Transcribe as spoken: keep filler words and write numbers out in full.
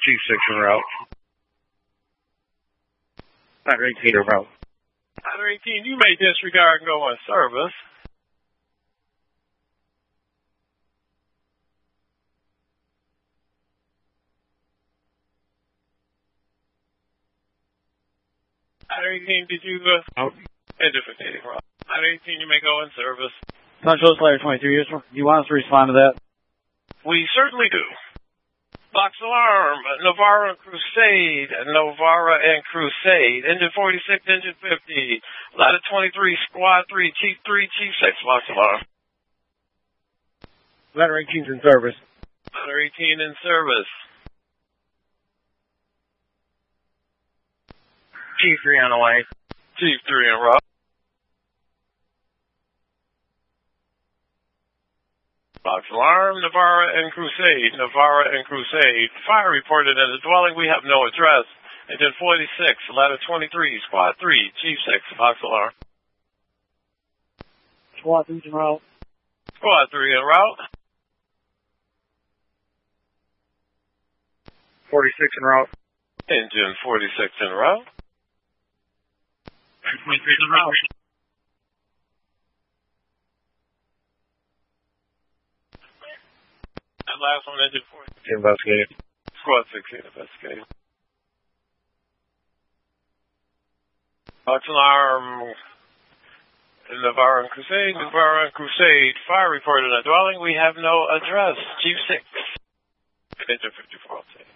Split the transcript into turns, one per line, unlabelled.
Chief six en route. Ladder eighteen en route.
Ladder eighteen, you may disregard and go on service. Ladder eighteen, did you uh,
out?
Identificating route. Ladder eighteen, you may go in service.
Central Ladder twenty-two, yes, sir. You want us to respond to that?
We certainly do. Box alarm, Novara and Crusade, Novara and Crusade, engine forty-six, engine fifty, ladder twenty-three, squad three, chief three, chief six, box alarm.
Ladder eighteen's in service.
Ladder eighteen in service.
Chief three on the way.
Chief three en route. Box alarm, Novara and Crusade, Novara and Crusade. Fire reported at the dwelling. We have no address. Engine forty-six, ladder twenty-three, squad three, chief six, box alarm.
Squad three's en route.
Squad three en route.
forty-six en route.
Engine forty-six en route.
twenty-three en route.
And last one, engine forty-six.
Investigating.
Squad sixteen investigating. Box alarm, Novara and Crusade, Novara and Crusade. Fire reported at dwelling. We have no address. Chief six. Engine fifty-four.